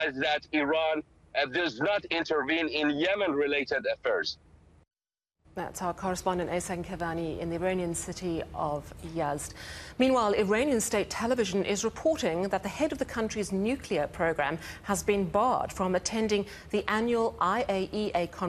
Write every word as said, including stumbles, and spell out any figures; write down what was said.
that Iran uh, does not intervene in Yemen-related affairs. That's our correspondent Ehsan Kevani in the Iranian city of Yazd. Meanwhile, Iranian state television is reporting that the head of the country's nuclear program has been barred from attending the annual I A E A conference.